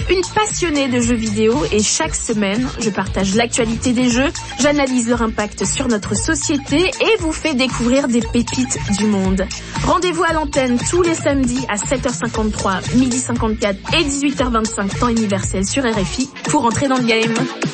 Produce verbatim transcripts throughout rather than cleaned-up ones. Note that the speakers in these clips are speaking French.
une passionnée de jeux vidéo et chaque semaine, je partage l'actualité des jeux, j'analyse leur impact sur notre société et vous fais découvrir des pépites du monde. Rendez-vous à l'antenne tous les samedis à sept heures cinquante-trois, midi cinquante-quatre et dix-huit heures vingt-cinq temps universel sur R F I pour entrer dans le game.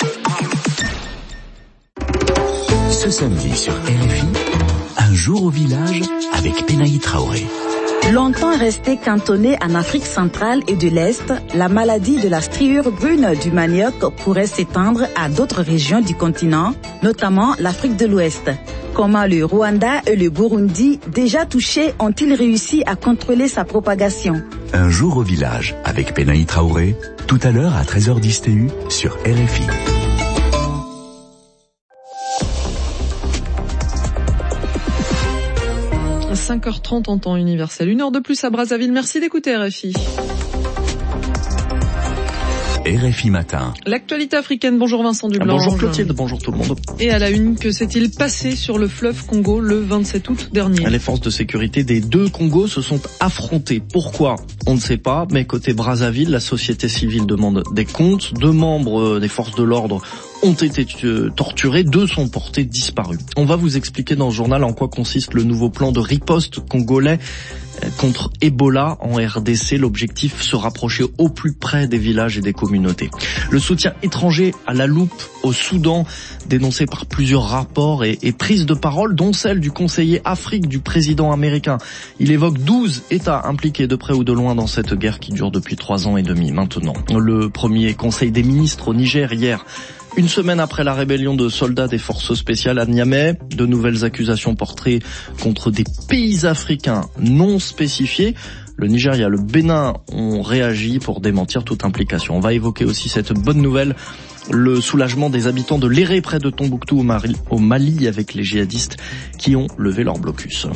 Ce samedi sur R F I, un jour au village avec Penaï Traoré. Longtemps restée cantonnée en Afrique centrale et de l'Est, la maladie de la striure brune du manioc pourrait s'étendre à d'autres régions du continent, notamment l'Afrique de l'Ouest. Comment le Rwanda et le Burundi, déjà touchés, ont-ils réussi à contrôler sa propagation? Un jour au village avec Penaï Traoré, tout à l'heure à treize heures dix T U sur R F I. cinq heures trente en temps universel. Une heure de plus à Brazzaville. Merci d'écouter R F I. R F I Matin. L'actualité africaine. Bonjour Vincent Dublanc. Bonjour Clotilde, bonjour tout le monde. Et à la une, que s'est-il passé sur le fleuve Congo le vingt-sept août dernier? Les forces de sécurité des deux Congos se sont affrontées. Pourquoi? On ne sait pas, mais côté Brazzaville, la société civile demande des comptes. Deux membres des forces de l'ordre ont été torturés, deux sont portés disparus. On va vous expliquer dans ce journal en quoi consiste le nouveau plan de riposte congolais contre Ebola en R D C. L'objectif, se rapprocher au plus près des villages et des communautés. Le soutien étranger à la loupe au Soudan, dénoncé par plusieurs rapports et, et prises de parole, dont celle du conseiller Afrique du président américain. Il évoque douze États impliqués de près ou de loin dans cette guerre qui dure depuis trois ans et demi maintenant. Le premier conseil des ministres au Niger hier, une semaine après la rébellion de soldats des forces spéciales à Niamey, de nouvelles accusations portées contre des pays africains non spécifiés. Le Nigeria, le Bénin ont réagi pour démentir toute implication. On va évoquer aussi cette bonne nouvelle, le soulagement des habitants de Léré près de Tombouctou au Mali, au Mali avec les djihadistes qui ont levé leur blocus.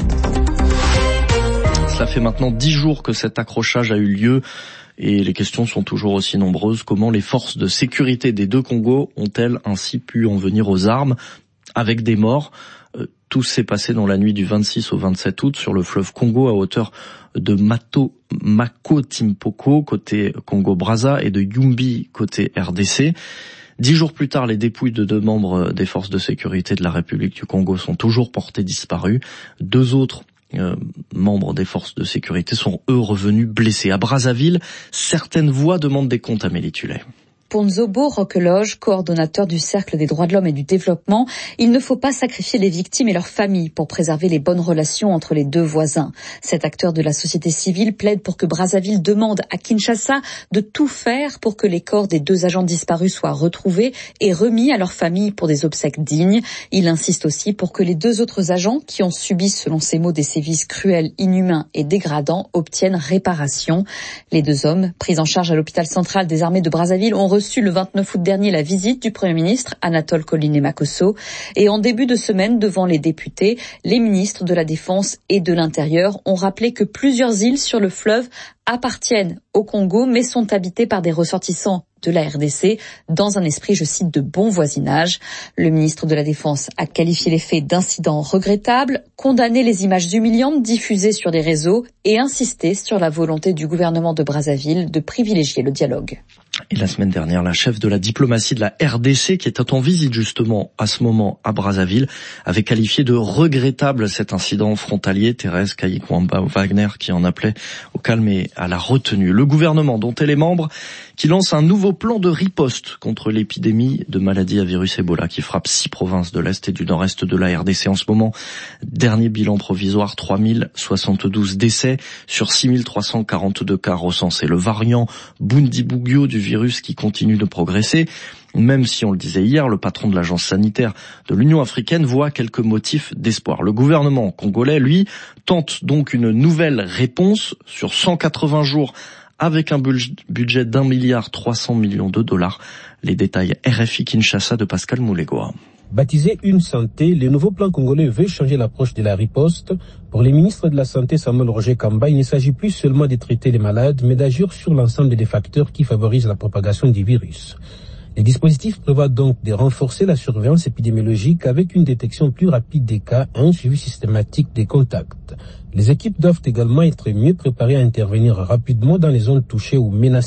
Ça fait maintenant dix jours que cet accrochage a eu lieu. Et les questions sont toujours aussi nombreuses. Comment les forces de sécurité des deux Congos ont-elles ainsi pu en venir aux armes avec des morts? euh, Tout s'est passé dans la nuit du vingt-six au vingt-sept août sur le fleuve Congo à hauteur de Mato, Mako-Timpoko côté Congo-Brazza et de Yumbi côté R D C. Dix jours plus tard, les dépouilles de deux membres des forces de sécurité de la République du Congo sont toujours portées disparues. Deux autres Euh, membres des forces de sécurité sont eux revenus blessés. À Brazzaville, certaines voix demandent des comptes à Amélie Tullet. Pour Nzobo Roqueloge, coordonnateur du Cercle des droits de l'homme et du développement, il ne faut pas sacrifier les victimes et leurs familles pour préserver les bonnes relations entre les deux voisins. Cet acteur de la société civile plaide pour que Brazzaville demande à Kinshasa de tout faire pour que les corps des deux agents disparus soient retrouvés et remis à leurs familles pour des obsèques dignes. Il insiste aussi pour que les deux autres agents qui ont subi, selon ses mots, des sévices cruels, inhumains et dégradants obtiennent réparation. Les deux hommes, pris en charge à l'hôpital central des armées de Brazzaville, ont reçu le vingt-neuf août dernier la visite du Premier ministre Anatole Koliné-Makosso et en début de semaine devant les députés, les ministres de la Défense et de l'Intérieur ont rappelé que plusieurs îles sur le fleuve appartiennent au Congo mais sont habitées par des ressortissants de la R D C dans un esprit, je cite, de bon voisinage. Le ministre de la Défense a qualifié les faits d'incidents regrettables, condamné les images humiliantes diffusées sur les réseaux et insisté sur la volonté du gouvernement de Brazzaville de privilégier le dialogue. Et la semaine dernière, la chef de la diplomatie de la R D C, qui était en visite justement à ce moment à Brazzaville, avait qualifié de regrettable cet incident frontalier. Thérèse Kayikwamba-Wagner qui en appelait au calme et à la retenue. Le gouvernement dont elle est membre, qui lance un nouveau plan de riposte contre l'épidémie de maladie à virus Ebola qui frappe six provinces de l'Est et du Nord-Est de la R D C en ce moment. Dernier bilan provisoire, trois mille soixante-douze décès sur six mille trois cent quarante-deux cas recensés. Le variant Bundibugyo du virus qui continue de progresser. Même si, on le disait hier, le patron de l'agence sanitaire de l'Union africaine voit quelques motifs d'espoir. Le gouvernement congolais, lui, tente donc une nouvelle réponse sur cent quatre-vingts jours avec un budget d'un milliard trois cents millions de dollars. Les détails R F I Kinshasa de Pascal Moulegoa. Baptisé Une Santé, le nouveau plan congolais veut changer l'approche de la riposte. Pour les ministres de la Santé Samuel Roger Kamba, il ne s'agit plus seulement de traiter les malades, mais d'agir sur l'ensemble des facteurs qui favorisent la propagation du virus. Les dispositifs prévoient donc de renforcer la surveillance épidémiologique avec une détection plus rapide des cas et un suivi systématique des contacts. Les équipes doivent également être mieux préparées à intervenir rapidement dans les zones touchées ou menacées.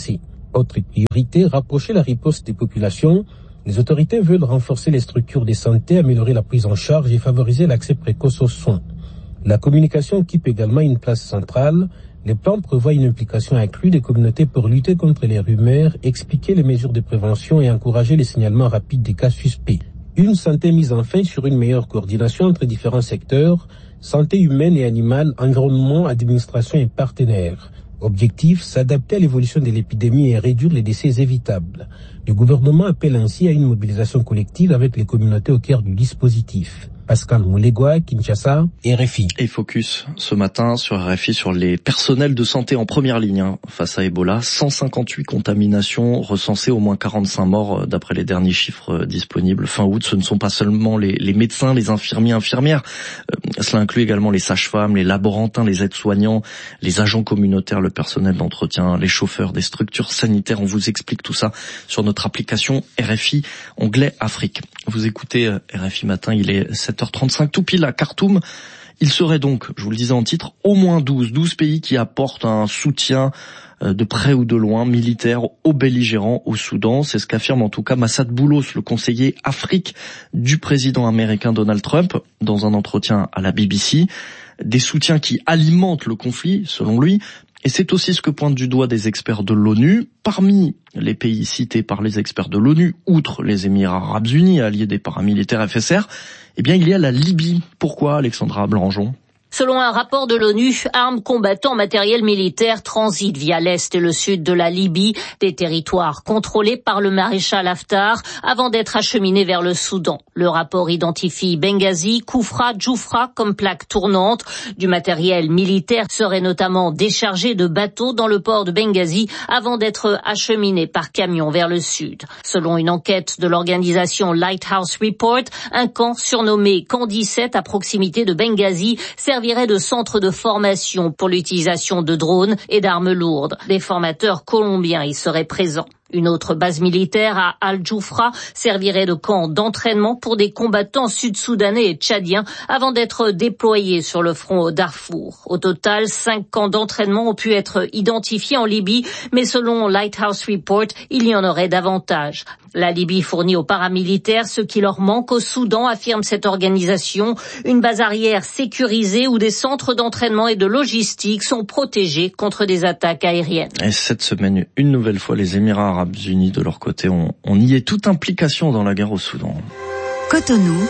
Autre priorité, rapprocher la riposte des populations. Les autorités veulent renforcer les structures de santé, améliorer la prise en charge et favoriser l'accès précoce aux soins. La communication occupe également une place centrale. Les plans prévoient une implication accrue des communautés pour lutter contre les rumeurs, expliquer les mesures de prévention et encourager les signalements rapides des cas suspects. Une santé mise enfin sur une meilleure coordination entre différents secteurs, santé humaine et animale, environnement, administration et partenaires. Objectif, s'adapter à l'évolution de l'épidémie et réduire les décès évitables. Le gouvernement appelle ainsi à une mobilisation collective avec les communautés au cœur du dispositif. Pascal Moulegua, Kinshasa, R F I. Et focus ce matin sur R F I sur les personnels de santé en première ligne hein, face à Ebola. cent cinquante-huit contaminations recensées, au moins quarante-cinq morts d'après les derniers chiffres disponibles fin août. Ce ne sont pas seulement les, les médecins, les infirmiers, infirmières. Euh, cela inclut également les sages-femmes, les laborantins, les aides-soignants, les agents communautaires, le personnel d'entretien, les chauffeurs des structures sanitaires. On vous explique tout ça sur notre application R F I, onglet Afrique. Vous écoutez R F I Matin, il est sept heures trente-cinq, tout pile à Khartoum. Il serait donc, je vous le disais en titre, au moins douze, douze pays qui apportent un soutien de près ou de loin militaire aux belligérants au Soudan. C'est ce qu'affirme en tout cas Massad Boulos, le conseiller Afrique du président américain Donald Trump, dans un entretien à la B B C. Des soutiens qui alimentent le conflit, selon lui. Et c'est aussi ce que pointent du doigt des experts de l'ONU. Parmi les pays cités par les experts de l'ONU, outre les Émirats arabes unis, alliés des paramilitaires F S R, eh bien il y a la Libye. Pourquoi, Alexandra Blanjon ? Selon un rapport de l'ONU, armes, combattants, matériel militaire transitent via l'est et le sud de la Libye, des territoires contrôlés par le maréchal Haftar, avant d'être acheminés vers le Soudan. Le rapport identifie Benghazi, Koufra, Djoufra comme plaque tournante. Du matériel militaire serait notamment déchargé de bateaux dans le port de Benghazi avant d'être acheminé par camion vers le sud. Selon une enquête de l'organisation Lighthouse Report, un camp surnommé Camp dix-sept à proximité de Benghazi servirait de centre de formation pour l'utilisation de drones et d'armes lourdes. Des formateurs colombiens y seraient présents. Une autre base militaire à Al-Djoufra servirait de camp d'entraînement pour des combattants sud-soudanais et tchadiens avant d'être déployés sur le front au Darfour. Au total, cinq camps d'entraînement ont pu être identifiés en Libye, mais selon Lighthouse Report, il y en aurait davantage. La Libye fournit aux paramilitaires ce qui leur manque au Soudan, affirme cette organisation, une base arrière sécurisée où des centres d'entraînement et de logistique sont protégés contre des attaques aériennes. Et cette semaine, une nouvelle fois, les Émirats arabes unis de leur côté ont, ont nié toute implication dans la guerre au Soudan. Cotonou,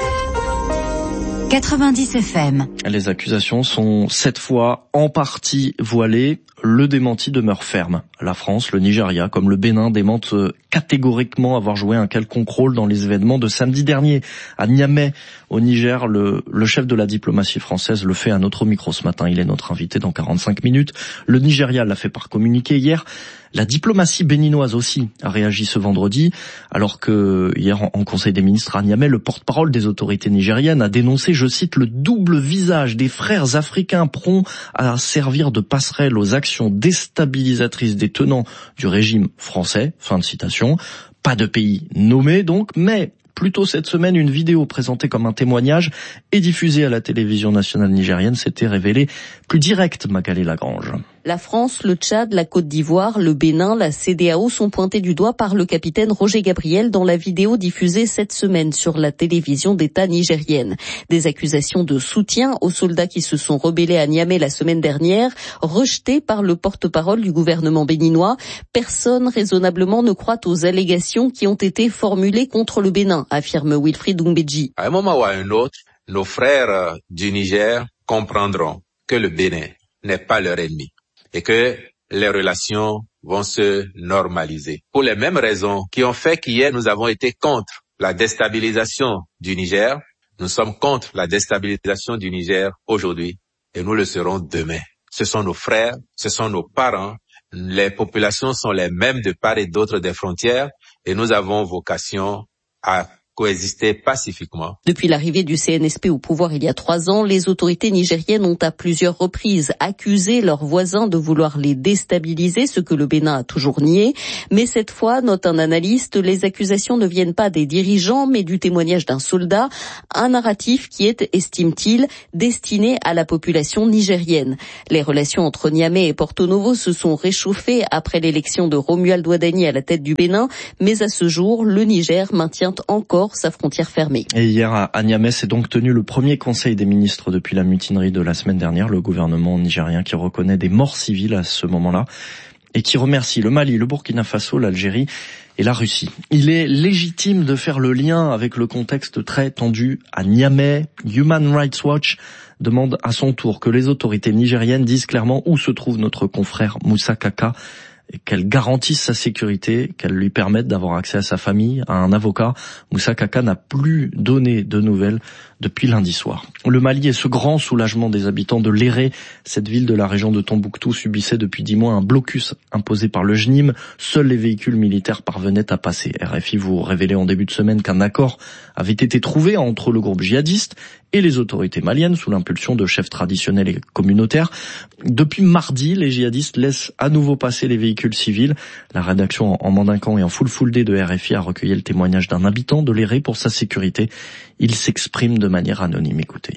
quatre-vingt-dix F M. Les accusations sont cette fois en partie voilées. Le démenti demeure ferme. La France, le Nigeria, comme le Bénin, démentent catégoriquement avoir joué un quelconque rôle dans les événements de samedi dernier. À Niamey, au Niger, le, le chef de la diplomatie française le fait à notre micro ce matin. Il est notre invité dans quarante-cinq minutes. Le Nigeria l'a fait par communiqué hier. La diplomatie béninoise aussi a réagi ce vendredi, alors que hier en Conseil des ministres à Niamey, le porte-parole des autorités nigériennes a dénoncé, je cite, le double visage des frères africains prompts à servir de passerelle aux actions déstabilisatrices des tenants du régime français. Fin de citation. Pas de pays nommé donc, mais plus tôt cette semaine, une vidéo présentée comme un témoignage et diffusée à la télévision nationale nigérienne s'était révélée plus directe, Magali Lagrange. La France, le Tchad, la Côte d'Ivoire, le Bénin, la C D A O sont pointés du doigt par le capitaine Roger Gabriel dans la vidéo diffusée cette semaine sur la télévision d'État nigérienne. Des accusations de soutien aux soldats qui se sont rebellés à Niamey la semaine dernière, rejetées par le porte-parole du gouvernement béninois. Personne raisonnablement ne croit aux allégations qui ont été formulées contre le Bénin, affirme Wilfried Doumbedji. À un moment ou à un autre, nos frères du Niger comprendront que le Bénin n'est pas leur ennemi et que les relations vont se normaliser. Pour les mêmes raisons qui ont fait qu'hier nous avons été contre la déstabilisation du Niger, nous sommes contre la déstabilisation du Niger aujourd'hui et nous le serons demain. Ce sont nos frères, ce sont nos parents, les populations sont les mêmes de part et d'autre des frontières et nous avons vocation à coexister pacifiquement. Depuis l'arrivée du C N S P au pouvoir il y a trois ans, les autorités nigériennes ont à plusieurs reprises accusé leurs voisins de vouloir les déstabiliser, ce que le Bénin a toujours nié. Mais cette fois, note un analyste, les accusations ne viennent pas des dirigeants, mais du témoignage d'un soldat, un narratif qui est, estime-t-il, destiné à la population nigérienne. Les relations entre Niamey et Porto Novo se sont réchauffées après l'élection de Romuald Ouadani à la tête du Bénin, mais à ce jour, le Niger maintient encore sa frontière fermée. Et hier à Niamey s'est donc tenu le premier conseil des ministres depuis la mutinerie de la semaine dernière, le gouvernement nigérien qui reconnaît des morts civiles à ce moment-là et qui remercie le Mali, le Burkina Faso, l'Algérie et la Russie. Il est légitime de faire le lien avec le contexte très tendu à Niamey. Human Rights Watch demande à son tour que les autorités nigériennes disent clairement où se trouve notre confrère Moussa Kaka, et qu'elles garantissent sa sécurité, qu'elles lui permettent d'avoir accès à sa famille, à un avocat. Moussa Kaka n'a plus donné de nouvelles depuis lundi soir. Le Mali est ce grand soulagement des habitants de Léré. Cette ville de la région de Tombouctou subissait depuis dix mois un blocus imposé par le J N I M. Seuls les véhicules militaires parvenaient à passer. R F I vous révélait en début de semaine qu'un accord avait été trouvé entre le groupe djihadiste et les autorités maliennes sous l'impulsion de chefs traditionnels et communautaires. Depuis mardi, les djihadistes laissent à nouveau passer les véhicules civils. La rédaction en mandincan et en full full day de R F I a recueilli le témoignage d'un habitant de Léré pour sa sécurité. Il s'exprime de manière anonyme. Écoutez.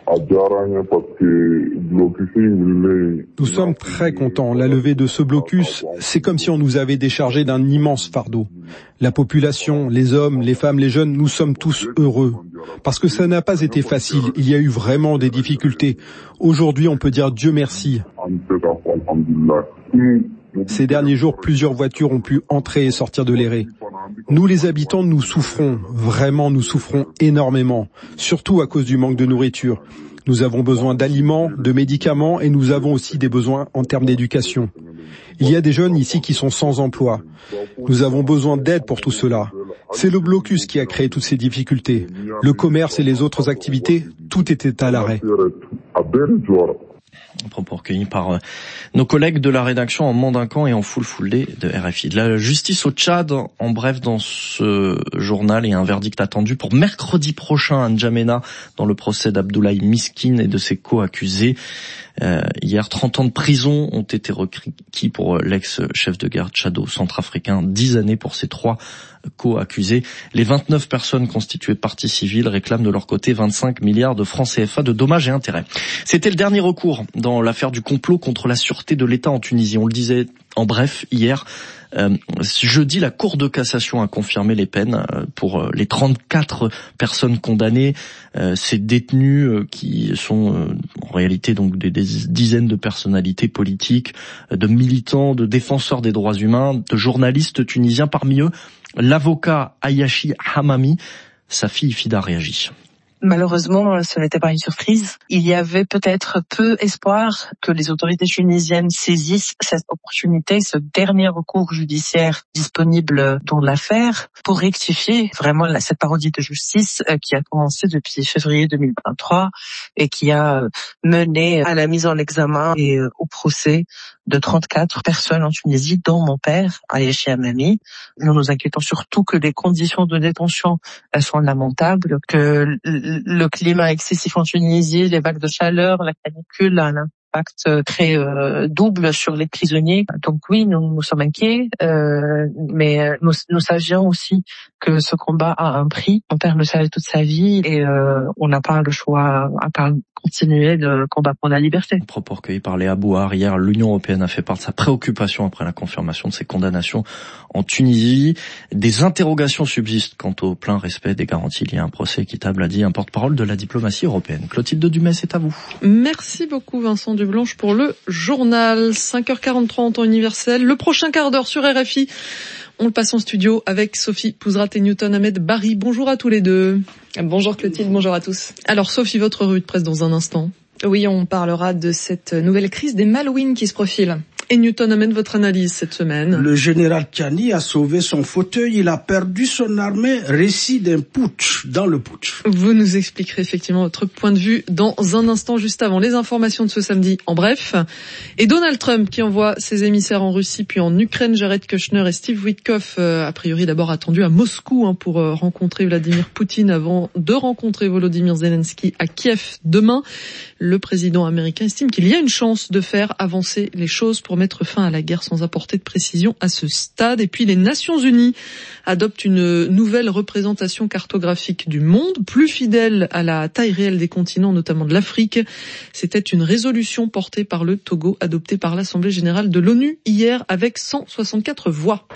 Nous sommes très contents. La levée de ce blocus, c'est comme si on nous avait déchargé d'un immense fardeau. La population, les hommes, les femmes, les jeunes, nous sommes tous heureux. Parce que ça n'a pas été facile. Il y a eu vraiment des difficultés. Aujourd'hui, on peut dire Dieu merci. Ces derniers jours, plusieurs voitures ont pu entrer et sortir de Léré. Nous, les habitants, nous souffrons. Vraiment, nous souffrons énormément. Surtout à cause du manque de nourriture. Nous avons besoin d'aliments, de médicaments et nous avons aussi des besoins en termes d'éducation. Il y a des jeunes ici qui sont sans emploi. Nous avons besoin d'aide pour tout cela. C'est le blocus qui a créé toutes ces difficultés. Le commerce et les autres activités, tout était à l'arrêt. Propos recueillis par euh, nos collègues de la rédaction en mandincan et en full full day de R F I. De la justice au Tchad, en bref, dans ce journal, et un verdict attendu pour mercredi prochain à N'Djamena dans le procès d'Abdoulaye Miskine et de ses co-accusés. Euh, hier, trente ans de prison ont été requis pour l'ex-chef de guerre tchado-centrafricain, dix années pour ces trois co-accusés. Les vingt-neuf personnes constituées partie civile réclament de leur côté vingt-cinq milliards de francs C F A de dommages et intérêts. C'était le dernier recours dans l'affaire du complot contre la sûreté de l'État en Tunisie. On le disait en bref hier. Euh, jeudi, la Cour de cassation a confirmé les peines euh, pour euh, les trente-quatre personnes condamnées. Euh, ces détenus euh, qui sont euh, en réalité donc des, des dizaines de personnalités politiques, euh, de militants, de défenseurs des droits humains, de journalistes tunisiens. Parmi eux, l'avocat Ayashi Hamami. Sa fille Fida réagit. Malheureusement, ce n'était pas une surprise. Il y avait peut-être peu espoir que les autorités tunisiennes saisissent cette opportunité, ce dernier recours judiciaire disponible dans l'affaire, pour rectifier vraiment cette parodie de justice qui a commencé depuis février deux mille vingt-trois et qui a mené à la mise en examen et au procès de trente-quatre personnes en Tunisie, dont mon père, Ayashi Hamami. Nous nous inquiétons surtout que les conditions de détention sont lamentables, que le climat excessif en Tunisie, les vagues de chaleur, la canicule, un impact très euh, double sur les prisonniers. Donc oui, nous, nous sommes inquiets, euh, mais nous, nous savions aussi que ce combat a un prix. Mon père le savait toute sa vie et euh, on n'a pas le choix à part continuer de combattre pour la liberté. Propos recueillis par Léa Bouhar. Hier, l'Union européenne a fait part de sa préoccupation après la confirmation de ces condamnations en Tunisie. Des interrogations subsistent quant au plein respect des garanties liées à un procès équitable, a dit un porte-parole de la diplomatie européenne. Clotilde Dumais, c'est à vous. Merci beaucoup Vincent Dublanche pour le journal. cinq heures quarante-trois en temps universel. Le prochain quart d'heure sur R F I. On le passe en studio avec Sophie Pouzrat et Newton Ahmed Barry. Bonjour à tous les deux. Bonjour Clotilde, bonjour à tous. Alors Sophie, votre revue de presse dans un instant. Oui, on parlera de cette nouvelle crise des Malouines qui se profile. Et Newton amène votre analyse cette semaine. Le général Tchiani a sauvé son fauteuil, il a perdu son armée, récit d'un putsch dans le putsch. Vous nous expliquerez effectivement votre point de vue dans un instant, juste avant les informations de ce samedi en bref. Et Donald Trump qui envoie ses émissaires en Russie puis en Ukraine, Jared Kushner et Steve Witkoff, euh, a priori d'abord attendu à Moscou hein, pour euh, rencontrer Vladimir Poutine avant de rencontrer Volodymyr Zelensky à Kiev demain. Le président américain estime qu'il y a une chance de faire avancer les choses pour mettre fin à la guerre sans apporter de précision à ce stade. Et puis les Nations Unies adoptent une nouvelle représentation cartographique du monde, plus fidèle à la taille réelle des continents, notamment de l'Afrique. C'était une résolution portée par le Togo, adoptée par l'Assemblée générale de l'ONU hier avec cent soixante-quatre voix.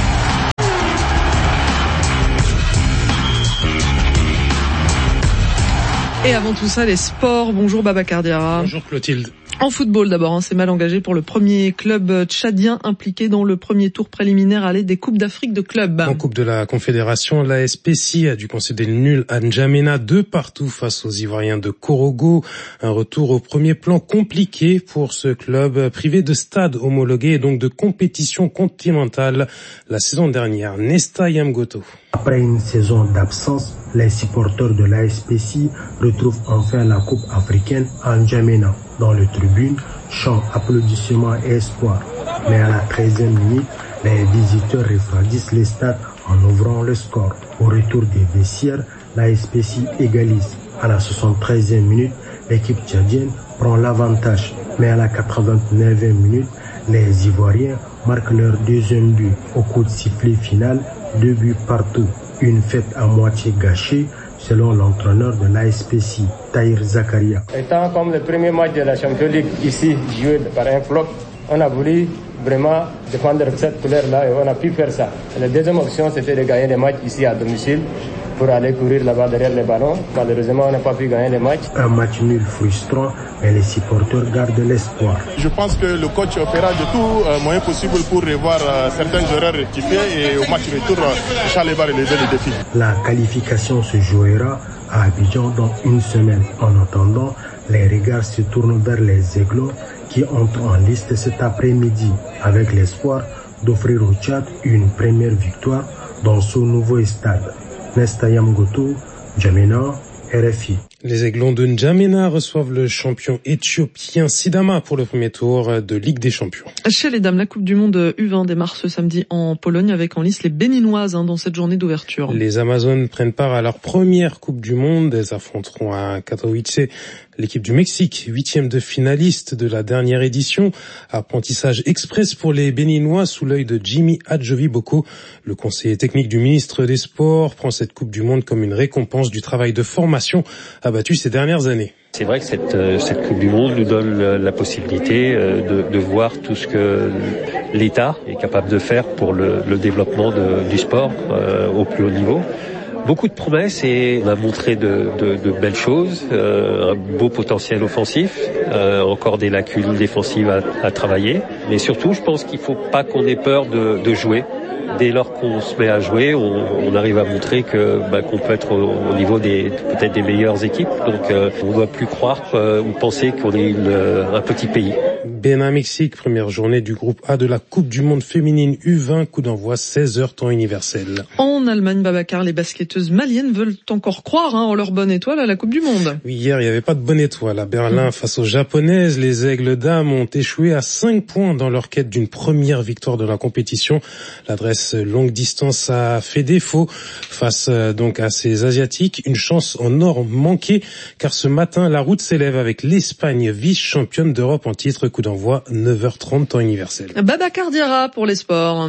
Et avant tout ça, les sports. Bonjour Babacar Diarra. Bonjour Clotilde. En football d'abord, hein, c'est mal engagé pour le premier club tchadien impliqué dans le premier tour préliminaire à l'aide des Coupes d'Afrique de clubs. En Coupe de la Confédération, l'A S P C I a dû concéder le nul à N'Djamena de partout face aux Ivoiriens de Korogo. Un retour au premier plan compliqué pour ce club privé de stade homologué et donc de compétition continentale la saison dernière. Nesta Yamgoto. Après une saison d'absence, les supporters de l'A S P C I retrouvent enfin la Coupe africaine à N'Djamena. Dans les tribunes, chants, applaudissements et espoir. Mais à la treizième minute, les visiteurs refroidissent les stades en ouvrant le score. Au retour des vestiaires, l'A S P C I égalise. À la soixante-treizième minute, l'équipe tchadienne prend l'avantage. Mais à la quatre-vingt-neuvième minute, les Ivoiriens marquent leur deuxième but. Au coup de sifflet final, deux buts partout. Une fête à moitié gâchée, selon l'entraîneur de l'A S P C I, Tahir Zakaria. Étant comme le premier match de la Champions League ici joué par un flop, on a voulu vraiment défendre cette couleur-là et on a pu faire ça. La deuxième option, c'était de gagner les matchs ici à domicile pour aller courir là-bas derrière les ballons. Malheureusement, on n'a pas pu gagner les matchs. Un match nul frustrant, mais les supporters gardent l'espoir. Je pense que le coach fera de tout euh, moyen possible pour revoir euh, certaines erreurs rectifiées et au match retour, euh, Charles va relever le défi. La qualification se jouera à Abidjan dans une semaine. En attendant, les regards se tournent vers les Aiglons qui entrent en liste cet après-midi avec l'espoir d'offrir au Tchad une première victoire dans ce nouveau stade. Nesta Yamgoto, N'Djamena, R F I. Les Aiglons de N'Djamena reçoivent le champion éthiopien Sidama pour le premier tour de Ligue des Champions. Chez les dames, la Coupe du Monde U vingt démarre ce samedi en Pologne avec en lice les Béninoises hein, dans cette journée d'ouverture. Les Amazones prennent part à leur première Coupe du Monde. Elles affronteront à Katowice l'équipe du Mexique, huitième de finaliste de la dernière édition. Apprentissage express pour les Béninois sous l'œil de Jimmy Adjovi-Boko. Le conseiller technique du ministre des Sports prend cette Coupe du Monde comme une récompense du travail de formation abattu ces dernières années. C'est vrai que cette, cette Coupe du Monde nous donne la possibilité de, de voir tout ce que l'État est capable de faire pour le, le développement de, du sport euh, au plus haut niveau. Beaucoup de promesses et on a montré de, de, de belles choses, euh, un beau potentiel offensif, euh, encore des lacunes défensives à, à travailler. Mais surtout, je pense qu'il ne faut pas qu'on ait peur de, de jouer. Dès lors qu'on se met à jouer, on, on arrive à montrer que bah, qu'on peut être au, au niveau des peut-être des meilleures équipes. Donc, euh, on ne doit plus croire euh, ou penser qu'on est une, euh, un petit pays. Bénin-Mexique, première journée du groupe A de la Coupe du Monde féminine U vingt, coup d'envoi seize heures temps universel. En Allemagne, Babacar, les basketteuses maliennes veulent encore croire hein, en leur bonne étoile à la Coupe du Monde. Oui, hier, il n'y avait pas de bonne étoile. À Berlin, mmh. face aux Japonaises, les Aigles dames ont échoué à cinq points dans leur quête d'une première victoire de la compétition. L'adresse longue distance a fait défaut face euh, donc à ces Asiatiques. Une chance en or manquée, car ce matin, la route s'élève avec l'Espagne, vice-championne d'Europe en titre. Coup d'envoi neuf heures trente temps universel. Babacar Diarra pour les sports.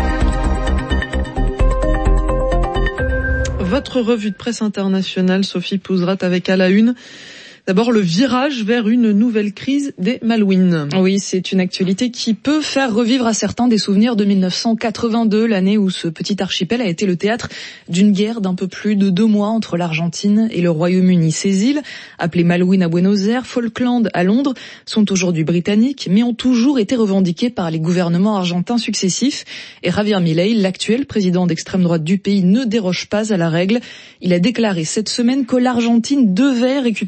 Votre revue de presse internationale, Sophie Pouzrat, avec à la une. D'abord, le virage vers une nouvelle crise des Malouines. Oui, c'est une actualité qui peut faire revivre à certains des souvenirs de mille neuf cent quatre-vingt-deux, l'année où ce petit archipel a été le théâtre d'une guerre d'un peu plus de deux mois entre l'Argentine et le Royaume-Uni. Ces îles, appelées Malouines à Buenos Aires, Falkland à Londres, sont aujourd'hui britanniques, mais ont toujours été revendiquées par les gouvernements argentins successifs. Et Javier Milei, l'actuel président d'extrême droite du pays, ne déroge pas à la règle. Il a déclaré cette semaine que l'Argentine devait récupérer ces îles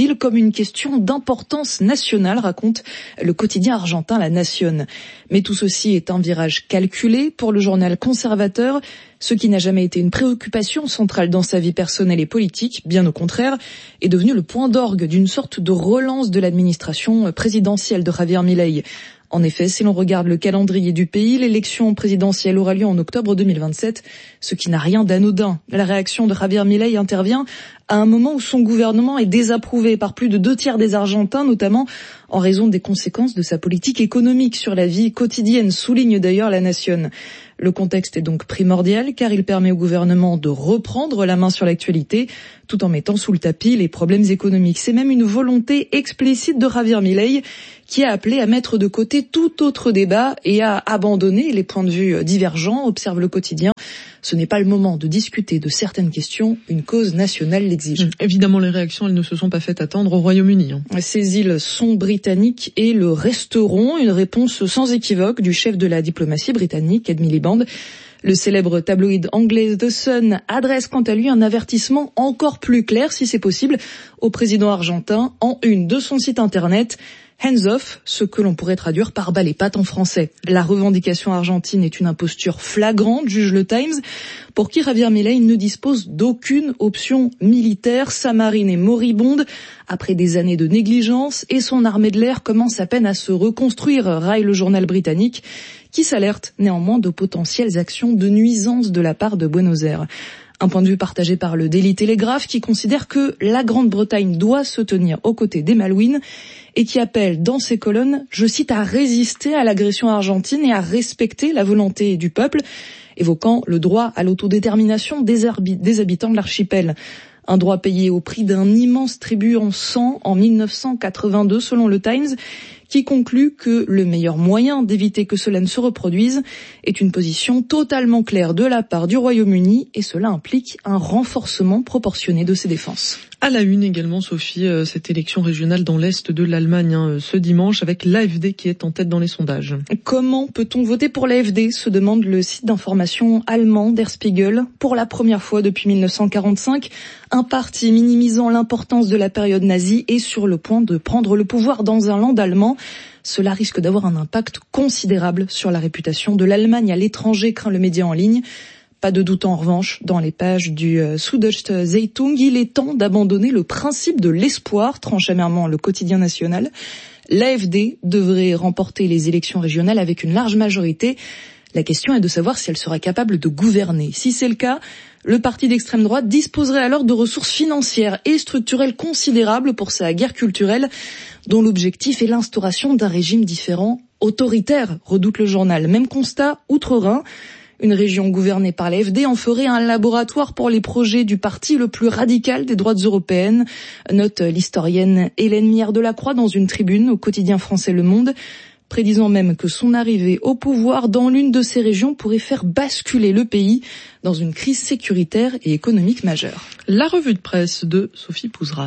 civile comme une question d'importance nationale, raconte le quotidien argentin La Nación. Mais tout ceci est un virage calculé pour le journal conservateur, ce qui n'a jamais été une préoccupation centrale dans sa vie personnelle et politique, bien au contraire, est devenu le point d'orgue d'une sorte de relance de l'administration présidentielle de Javier Milei. En effet, si l'on regarde le calendrier du pays, l'élection présidentielle aura lieu en octobre deux mille vingt-sept, ce qui n'a rien d'anodin. La réaction de Javier Milei intervient à un moment où son gouvernement est désapprouvé par plus de deux tiers des Argentins, notamment en raison des conséquences de sa politique économique sur la vie quotidienne, souligne d'ailleurs La Nación. Le contexte est donc primordial car il permet au gouvernement de reprendre la main sur l'actualité tout en mettant sous le tapis les problèmes économiques. C'est même une volonté explicite de Javier Milei qui a appelé à mettre de côté tout autre débat et à abandonner les points de vue divergents, observe le quotidien. Ce n'est pas le moment de discuter de certaines questions, une cause nationale l'exige. Mmh. Évidemment, les réactions, elles ne se sont pas faites attendre au Royaume-Uni. Hein. Ces îles sont britanniques et le resteront, une réponse sans équivoque du chef de la diplomatie britannique, Ed Miliband. Le célèbre tabloïd anglais The Sun adresse quant à lui un avertissement encore plus clair, si c'est possible, au président argentin en une de son site internet. Hands off, ce que l'on pourrait traduire par bas les pattes en français. La revendication argentine est une imposture flagrante, juge le Times, pour qui Javier Milei ne dispose d'aucune option militaire. Sa marine est moribonde après des années de négligence et son armée de l'air commence à peine à se reconstruire, raille le journal britannique, qui s'alerte néanmoins de potentielles actions de nuisance de la part de Buenos Aires. Un point de vue partagé par le Daily Telegraph qui considère que la Grande-Bretagne doit se tenir aux côtés des Malouines et qui appelle dans ses colonnes, je cite, à résister à l'agression argentine et à respecter la volonté du peuple, évoquant le droit à l'autodétermination des, arbi- des habitants de l'archipel. Un droit payé au prix d'un immense tribut en sang en mille neuf cent quatre-vingt-deux selon le Times, qui conclut que le meilleur moyen d'éviter que cela ne se reproduise est une position totalement claire de la part du Royaume-Uni et cela implique un renforcement proportionné de ses défenses. À la une également, Sophie, cette élection régionale dans l'Est de l'Allemagne hein, ce dimanche avec l'A F D qui est en tête dans les sondages. Comment peut-on voter pour l'A F D, se demande le site d'information allemand Der Spiegel. Pour la première fois depuis mille neuf cent quarante-cinq, un parti minimisant l'importance de la période nazie est sur le point de prendre le pouvoir dans un land allemand. Cela risque d'avoir un impact considérable sur la réputation de l'Allemagne à l'étranger, craint le média en ligne. Pas de doute en revanche, dans les pages du Süddeutsche Zeitung, il est temps d'abandonner le principe de l'espoir, tranche amèrement le quotidien national. L'A F D devrait remporter les élections régionales avec une large majorité. La question est de savoir si elle sera capable de gouverner. Si c'est le cas, le parti d'extrême droite disposerait alors de ressources financières et structurelles considérables pour sa guerre culturelle, dont l'objectif est l'instauration d'un régime différent, autoritaire, redoute le journal. Même constat outre-Rhin. Une région gouvernée par l'A F D en ferait un laboratoire pour les projets du parti le plus radical des droites européennes, note l'historienne Hélène Mière-Delacroix dans une tribune au quotidien français Le Monde, prédisant même que son arrivée au pouvoir dans l'une de ces régions pourrait faire basculer le pays dans une crise sécuritaire et économique majeure. La revue de presse de Sophie Pouzrat.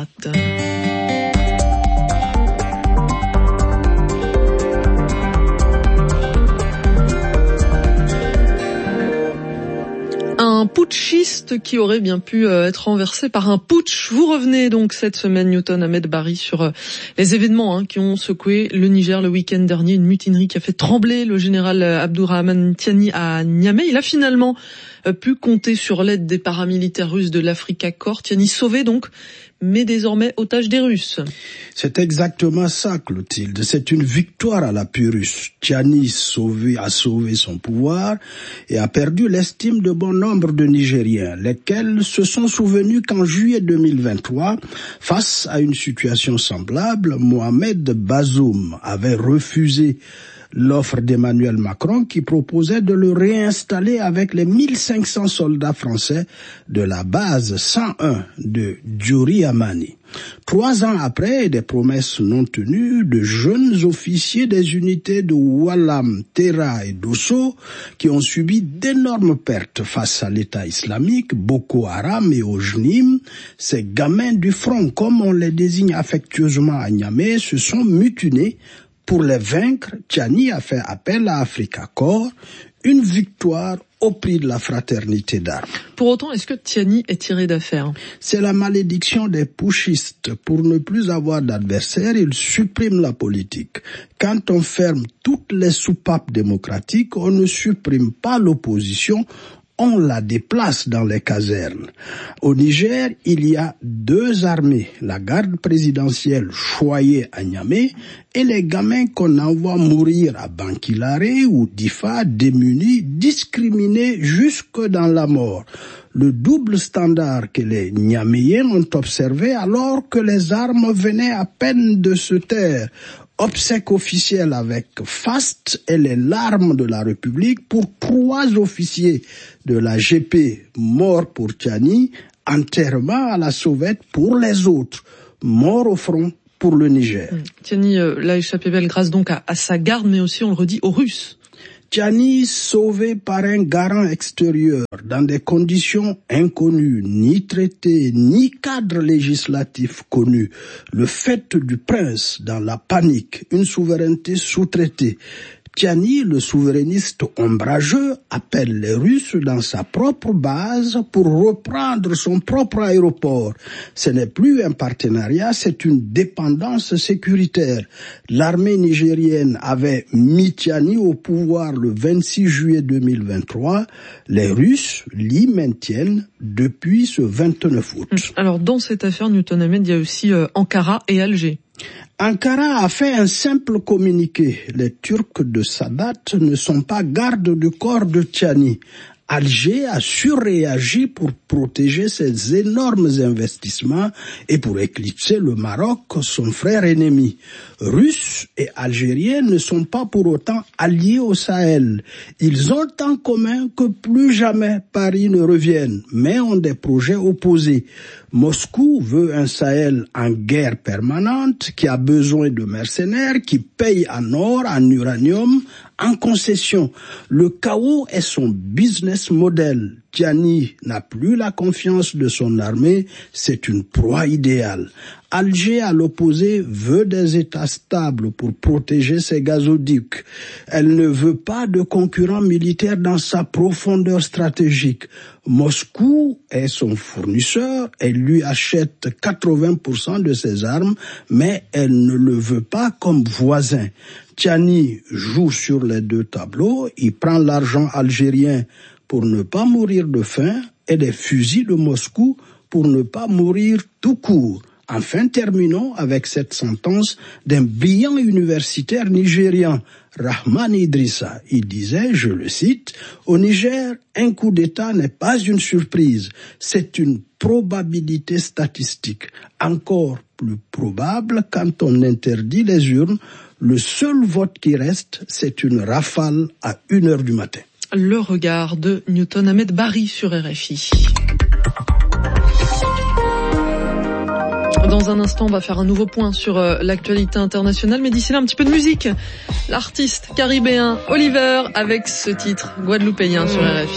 Un putschiste qui aurait bien pu être renversé par un putsch. Vous revenez donc cette semaine, Newton Ahmed Barry, sur les événements hein, qui ont secoué le Niger le week-end dernier. Une mutinerie qui a fait trembler le général Abdourahmane Tiani à Niamey. Il a finalement pu compter sur l'aide des paramilitaires russes de l'Africa Corps. Tiani sauvé donc, mais désormais otage des Russes. C'est exactement ça, Clotilde. C'est une victoire à l'appui russe. Tiani sauvé, a sauvé son pouvoir et a perdu l'estime de bon nombre de Nigériens, lesquels se sont souvenus qu'en juillet deux mille vingt-trois, face à une situation semblable, Mohamed Bazoum avait refusé l'offre d'Emmanuel Macron qui proposait de le réinstaller avec les mille cinq cents soldats français de la base cent un de Djouri Amani. Trois ans après, des promesses non tenues de jeunes officiers des unités de Walam, Terra et Dosso qui ont subi d'énormes pertes face à l'État islamique, Boko Haram et Ojnim, ces gamins du front, comme on les désigne affectueusement à Niamey, se sont mutinés Pour les vaincre, Tiani a fait appel à Africa Corps, une victoire au prix de la fraternité d'armes. Pour autant, est-ce que Tiani est tiré d'affaire? C'est la malédiction des putschistes. Pour ne plus avoir d'adversaires, ils suppriment la politique. Quand on ferme toutes les soupapes démocratiques, on ne supprime pas l'opposition, on la déplace dans les casernes. Au Niger, il y a deux armées, la garde présidentielle choyée à Niamey et les gamins qu'on envoie mourir à Bankilare ou Difa, démunis, discriminés jusque dans la mort. Le double standard que les Niaméens ont observé alors que les armes venaient à peine de se taire. Obsèques officielles avec faste et les larmes de la République pour trois officiers de la G P morts pour Tiani, enterrement à la sauvette pour les autres, morts au front pour le Niger. Mmh. Tiani euh, l'a échappé belle grâce donc à, à sa garde, mais aussi, on le redit, aux Russes. Tiani sauvé par un garant extérieur dans des conditions inconnues, ni traité, ni cadre législatif connu. Le fait du prince dans la panique, une souveraineté sous-traitée. Tiani, le souverainiste ombrageux, appelle les Russes dans sa propre base pour reprendre son propre aéroport. Ce n'est plus un partenariat, c'est une dépendance sécuritaire. L'armée nigérienne avait mis Tiani au pouvoir le vingt-six juillet deux mille vingt-trois. Les Russes l'y maintiennent depuis ce vingt-neuf août. Alors dans cette affaire, Newton Ahmed, il y a aussi euh, Ankara et Alger. Ankara a fait un simple communiqué. Les Turcs de Sadat ne sont pas gardes du corps de Tiani. Alger a surréagi pour protéger ses énormes investissements et pour éclipser le Maroc, son frère ennemi. Russes et Algériens ne sont pas pour autant alliés au Sahel. Ils ont en commun que plus jamais Paris ne revienne, mais ont des projets opposés. Moscou veut un Sahel en guerre permanente, qui a besoin de mercenaires, qui paye en or, en uranium, en concession. Le chaos est son business model. Tiani n'a plus la confiance de son armée, c'est une proie idéale. Alger, à l'opposé, veut des États stables pour protéger ses gazoducs. Elle ne veut pas de concurrents militaires dans sa profondeur stratégique. Moscou est son fournisseur, elle lui achète quatre-vingts pour cent de ses armes, mais elle ne le veut pas comme voisin. Tiani joue sur les deux tableaux, il prend l'argent algérien pour ne pas mourir de faim et des fusils de Moscou pour ne pas mourir tout court. Enfin, terminons avec cette sentence d'un brillant universitaire nigérian, Rahman Idrissa. Il disait, je le cite, « Au Niger, un coup d'État n'est pas une surprise, c'est une probabilité statistique. Encore plus probable quand on interdit les urnes. Le seul vote qui reste, c'est une rafale à une heure du matin. » Le regard de Newton Ahmed Barry sur R F I. Dans un instant, on va faire un nouveau point sur euh, l'actualité internationale, mais d'ici là, un petit peu de musique. L'artiste caribéen Oliver avec ce titre guadeloupéen sur R F I.